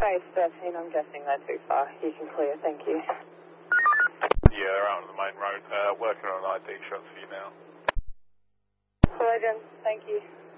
Base 13, I'm guessing they're too far. You can clear, thank you. Yeah, they're out on the main road, working on ID shots for you now. Legend, thank you.